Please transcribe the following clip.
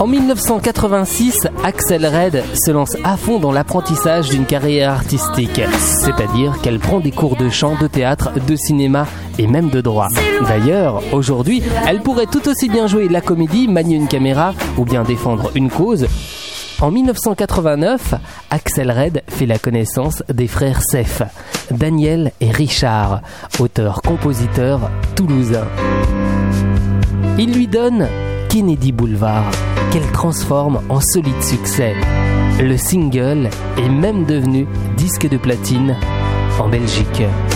En 1986, Axel Red se lance à fond dans l'apprentissage d'une carrière artistique, c'est-à-dire qu'elle prend des cours de chant, de théâtre, de cinéma et même de droit. D'ailleurs, aujourd'hui, elle pourrait tout aussi bien jouer la comédie, manier une caméra ou bien défendre une cause. En 1989, Axel Red fait la connaissance des frères Seff, Daniel et Richard, auteurs-compositeurs toulousains. Il lui donne Kennedy Boulevard, qu'elle transforme en solide succès. Le single est même devenu disque de platine en Belgique.